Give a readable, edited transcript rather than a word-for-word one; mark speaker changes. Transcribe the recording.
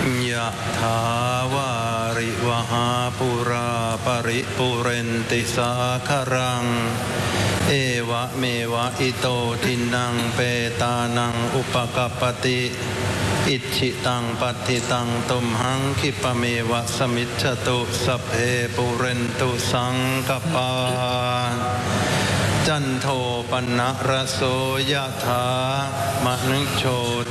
Speaker 1: ยะถาวาริวหาปุราปริปุเรนติสาครังเอวะเมวะอิโตทินังเปตานังอุปกัปปติอิชิตังปัฏฐิตังตุมหังคิปะเมวะสมิจฉตุสัพเพปุเรนตุสังกปาจันโทปนะระโสยะถามณิโช